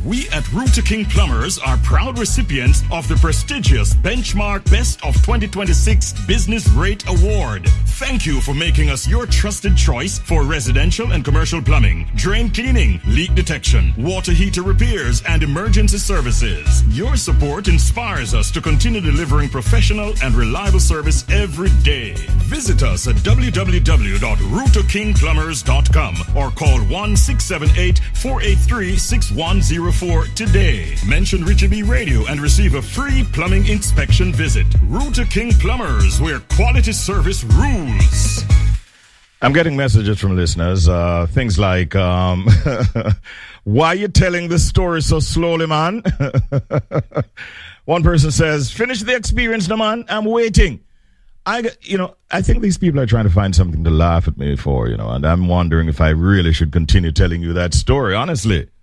We at Rooter King Plumbers are proud recipients of the prestigious Benchmark Best of 2026 Business Rate Award. Thank you for making us your trusted choice for residential and commercial plumbing, drain cleaning, leak detection, water heater repairs, and emergency services. Your support inspires us to continue delivering professional and reliable service every day. Visit us at www.rooterkingplumbers.com or call 1-678-483-6104 today. Mention Richie B Radio and receive a free plumbing inspection visit. Rooter King Plumbers, where quality service rules. I'm getting messages from listeners, things like, why are you telling this story so slowly, man? One person says, finish the experience, no, man. I'm waiting. I think these people are trying to find something to laugh at me for, and I'm wondering if I really should continue telling you that story, honestly.